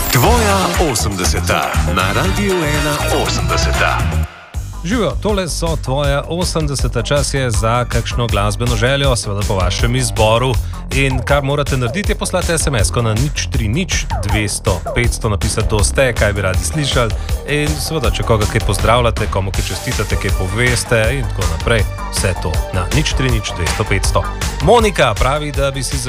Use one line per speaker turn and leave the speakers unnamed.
Tvoja 80-ta na Radiu 81.
Živijo, tole so tvoja 80. čas je za kakšno glasbeno željo, seveda po vašem izboru. In kar morate narediti, je poslati SMS-ko na 030 200 500, napisati to ste, kaj bi radi slišali. In seveda, če koga kaj pozdravljate, komu kaj čestitate, kaj poveste in tako naprej, vse to na 030 200 500. Monika pravi, da bi si